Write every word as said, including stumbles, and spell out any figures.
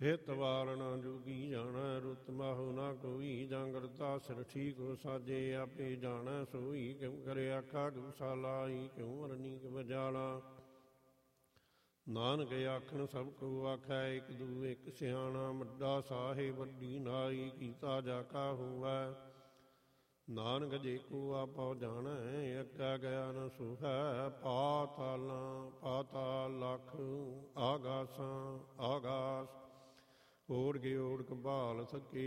ਹਿਤ ਵਾਰਣਾ ਜੋਗੀ ਜਾਣੈ ਰੁਤ ਮਾਹੁ ਨਾ ਕੋਈ। ਜਾਂ ਕਰਤਾ ਸਿਰ ਠੀਕ ਹੋ ਸਾਜੇ ਆਪੇ ਜਾਣੈ ਸੋਈ। ਕਿਉ ਕਰੇ ਆਖਾ ਗੁਸਾ ਲਾਈ ਕਿਉ ਵਰਨੀ ਕਿ ਬਜਾਲਾ। ਨਾਨਕ ਆਖਣ ਸਭ ਕੋ ਆਖੈ ਇਕ ਦੂ ਇਕ ਸਿਆਣਾ। ਵੱਡਾ ਸਾਹਿਬ ਵੱਡੀ ਨਾਈ ਕੀਤਾ ਜਾ ਕਾ ਹੋਵੈ। ਨਾਨਕ ਜੇ ਕੋ ਆਪੋ ਜਾਣੈ ਅੱਗਾ ਗਿਆ ਨ ਸੁਹੈ। ਪਾਤਾਲਾਂ ਪਾਤਾਲ ਲੱਖ ਆਗਾਸਾਂ ਆਗਾਸ। ਓੜ ਕੇ ਓੜ ਕਬਾਲ ਸਕੇ